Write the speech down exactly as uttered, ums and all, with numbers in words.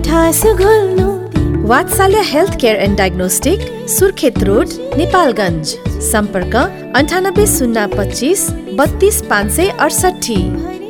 वात्सल्य health care and diagnostic, Surkhet road, Nepalgunj. सम्पर्क अन्ठानब्बे शून्य पच्चिस बत्तीस पाँच सय अडसठी।